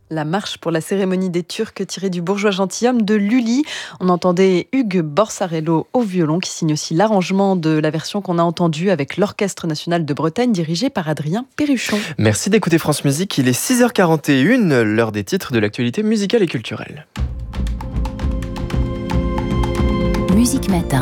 La marche pour la cérémonie des Turcs tirée du bourgeois gentilhomme de Lully. On entendait Hugues Borsarello au violon qui signe aussi l'arrangement de la version qu'on a entendue avec l'Orchestre national de Bretagne dirigé par Adrien Perruchon. Merci d'écouter France Musique, il est 6h41, l'heure des titres de l'actualité musicale et culturelle. Musique Matin.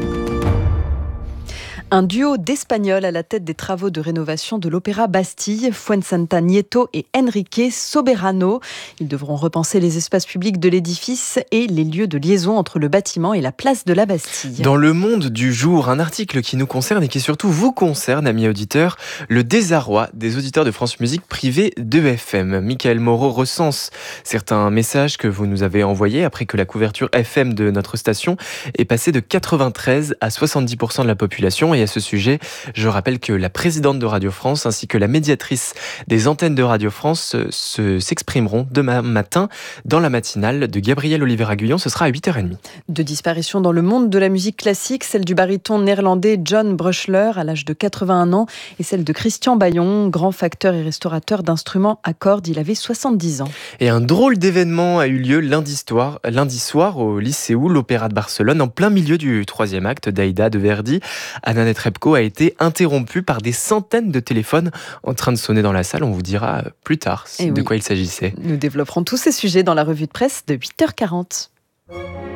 Un duo d'Espagnols à la tête des travaux de rénovation de l'Opéra Bastille, Fuensanta Nieto et Enrique Soberano. Ils devront repenser les espaces publics de l'édifice et les lieux de liaison entre le bâtiment et la place de la Bastille. Dans le Monde du jour, un article qui nous concerne et qui surtout vous concerne, amis auditeurs, le désarroi des auditeurs de France Musique privée d'EFM. Michael Moreau recense certains messages que vous nous avez envoyés après que la couverture FM de notre station est passée de 93 à 70% de la population. Et à ce sujet, je rappelle que la présidente de Radio France ainsi que la médiatrice des antennes de Radio France s'exprimeront demain matin dans la matinale de Gabriel Oliver-Aguillon. Ce sera à 8h30. De disparition dans le monde de la musique classique, celle du baryton néerlandais John Brushler à l'âge de 81 ans et celle de Christian Bayon, grand facteur et restaurateur d'instruments à cordes. Il avait 70 ans. Et un drôle d'événement a eu lieu lundi soir au Lycéum, l'Opéra de Barcelone, en plein milieu du troisième acte d'Aïda de Verdi. Anna Netrebko a été interrompue par des centaines de téléphones en train de sonner dans la salle. On vous dira plus tard de quoi il s'agissait. Nous développerons tous ces sujets dans la revue de presse de 8h40.